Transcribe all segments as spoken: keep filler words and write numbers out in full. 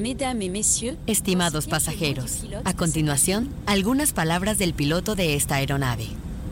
Estimados pasajeros, a continuación, algunas palabras del piloto de esta aeronave.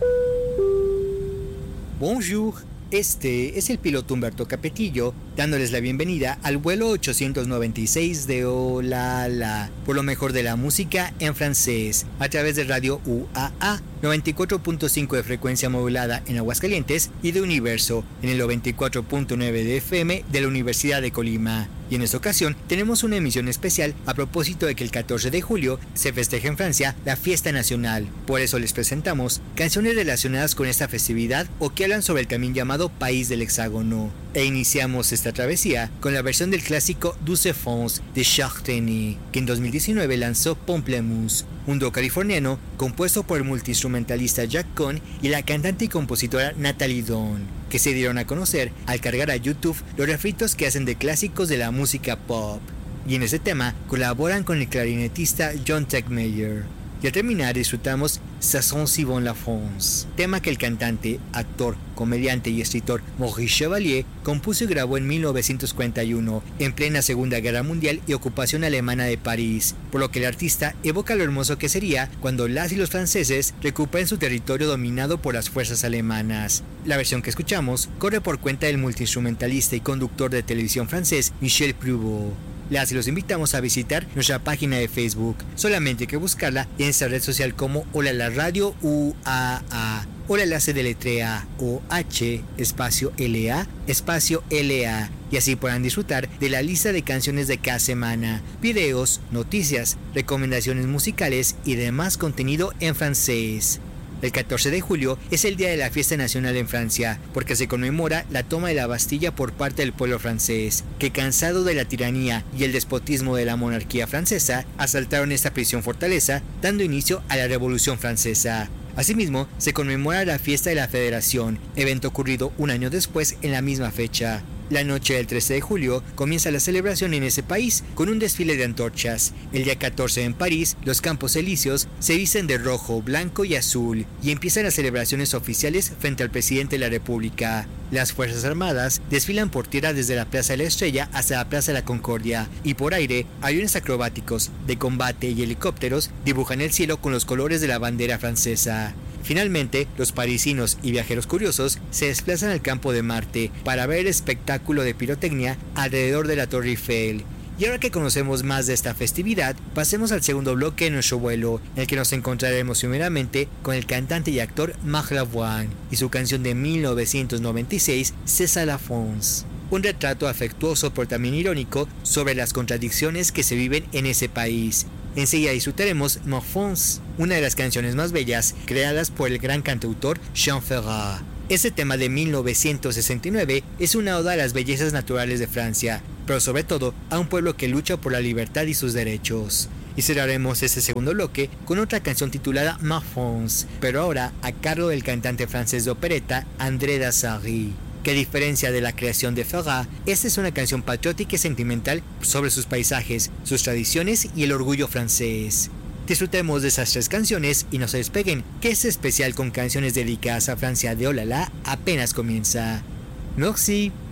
Bonjour, este es el piloto Humberto Capetillo, dándoles la bienvenida al vuelo ochocientos noventa y seis de Olala, por lo mejor de la música en francés, a través de Radio U A A, noventa y cuatro punto cinco de frecuencia modulada en Aguascalientes y de Universo, en el noventa y cuatro punto nueve de F M de la Universidad de Colima. Y en esta ocasión tenemos una emisión especial a propósito de que el catorce de julio se festeja en Francia la fiesta nacional. Por eso les presentamos canciones relacionadas con esta festividad o que hablan sobre el también llamado País del Hexágono. E iniciamos esta travesía con la versión del clásico Douce France de Charteny, que en dos mil diecinueve lanzó Pamplemousse, un dúo californiano compuesto por el multiinstrumentalista Jack Cohn y la cantante y compositora Natalie Dawn, que se dieron a conocer al cargar a YouTube los refritos que hacen de clásicos de la música pop. Y en ese tema colaboran con el clarinetista John Techmeyer. Y al terminar disfrutamos Ça sent si bon la France, tema que el cantante, actor, comediante y escritor Maurice Chevalier compuso y grabó en mil novecientos cuarenta y uno, en plena Segunda Guerra Mundial y ocupación alemana de París, por lo que el artista evoca lo hermoso que sería cuando las y los franceses recuperen su territorio dominado por las fuerzas alemanas. La versión que escuchamos corre por cuenta del multiinstrumentalista y conductor de televisión francés Michel Pruvot. Las y los invitamos a visitar nuestra página de Facebook, solamente hay que buscarla en esta red social como Hola la Radio U A A. Hola se deletrea O H espacio L A espacio L A, y así podrán disfrutar de la lista de canciones de cada semana, videos, noticias, recomendaciones musicales y demás contenido en francés. El catorce de julio es el día de la fiesta nacional en Francia, porque se conmemora la toma de la Bastilla por parte del pueblo francés, que cansado de la tiranía y el despotismo de la monarquía francesa, asaltaron esta prisión fortaleza, dando inicio a la Revolución Francesa. Asimismo, se conmemora la fiesta de la Federación, evento ocurrido un año después en la misma fecha. La noche del trece de julio comienza la celebración en ese país con un desfile de antorchas. El día catorce en París, los Campos Elíseos se visten de rojo, blanco y azul y empiezan las celebraciones oficiales frente al presidente de la República. Las Fuerzas Armadas desfilan por tierra desde la Plaza de la Estrella hasta la Plaza de la Concordia, y por aire, aviones acrobáticos, de combate y helicópteros dibujan el cielo con los colores de la bandera francesa. Finalmente, los parisinos y viajeros curiosos se desplazan al campo de Marte para ver el espectáculo de pirotecnia alrededor de la Torre Eiffel. Y ahora que conocemos más de esta festividad, pasemos al segundo bloque de nuestro vuelo, en el que nos encontraremos primeramente con el cantante y actor Marc Lavoine y su canción de mil novecientos noventa y seis, C'est ça la France. Un retrato afectuoso pero también irónico sobre las contradicciones que se viven en ese país. Enseguida disfrutaremos Ma France, una de las canciones más bellas creadas por el gran cantautor Jean Ferrat. Este tema de mil novecientos sesenta y nueve es una oda a las bellezas naturales de Francia, pero sobre todo a un pueblo que lucha por la libertad y sus derechos. Y cerraremos este segundo bloque con otra canción titulada Ma France, pero ahora a cargo del cantante francés de opereta André Dassary, que a diferencia de la creación de Ferrat, esta es una canción patriótica y sentimental sobre sus paisajes, sus tradiciones y el orgullo francés. Disfrutemos de esas tres canciones y no se despeguen, que este especial con canciones dedicadas a Francia de Olala apenas comienza. Merci.